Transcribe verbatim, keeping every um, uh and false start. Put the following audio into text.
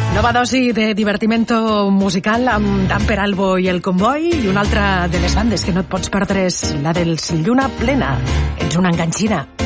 Nova dosi de divertimento musical amb Dan Peralbo i el Comboi, i una altra de les bandes que no et pots perdre és la dels Lluna Plena. Ets una enganxina.